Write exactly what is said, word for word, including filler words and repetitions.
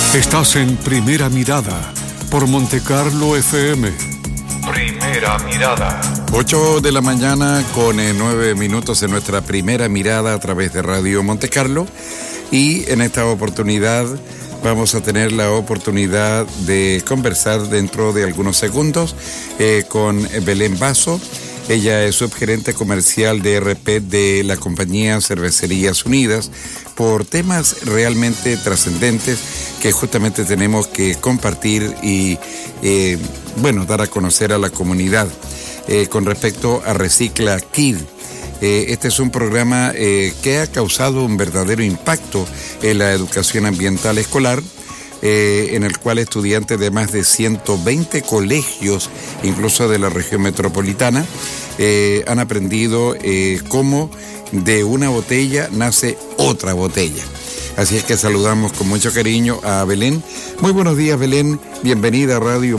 Estás en Primera Mirada por Montecarlo F M. Primera Mirada. ocho de la mañana con eh, nueve minutos en nuestra Primera Mirada a través de Radio Montecarlo. Y en esta oportunidad vamos a tener la oportunidad de conversar dentro de algunos segundos eh, con Belén Basso. Ella es subgerente comercial de E R P de la compañía Cervecerías Unidas, por temas realmente trascendentes que justamente tenemos que compartir y, eh, bueno, dar a conocer a la comunidad. Eh, con respecto a Recicla Kid, eh, este es un programa eh, que ha causado un verdadero impacto en la educación ambiental escolar, eh, en el cual estudiantes de más de ciento veinte colegios, incluso de la región metropolitana, eh, han aprendido eh, cómo de una botella nace otra botella. Así es que saludamos con mucho cariño a Belén. Muy buenos días, Belén. Bienvenida a Radio